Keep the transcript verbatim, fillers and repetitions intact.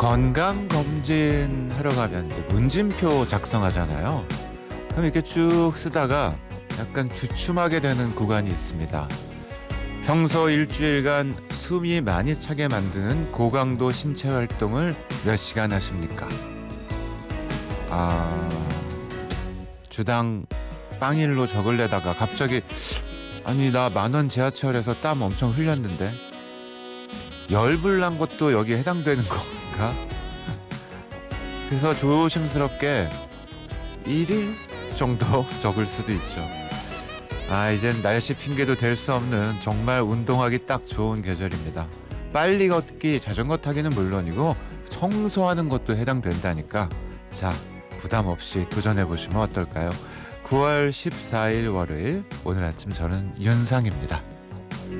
건강검진 하러 가면 이제 문진표 작성하잖아요. 그럼 이렇게 쭉 쓰다가 약간 주춤하게 되는 구간이 있습니다. 평소 일주일간 숨이 많이 차게 만드는 고강도 신체 활동을 몇 시간 하십니까? 아, 주당 빵일로 적을래다가 갑자기 아니 나 만원 지하철에서 땀 엄청 흘렸는데 열불 난 것도 여기에 해당되는 건가? 그래서 조심스럽게 일 일 정도 적을 수도 있죠. 아, 이젠 날씨 핑계도 될 수 없는 정말 운동하기 딱 좋은 계절입니다. 빨리 걷기, 자전거 타기는 물론이고 청소하는 것도 해당된다니까. 자, 부담 없이 도전해보시면 어떨까요? 구월 십사일 월요일, 오늘 아침 저는 윤상입니다.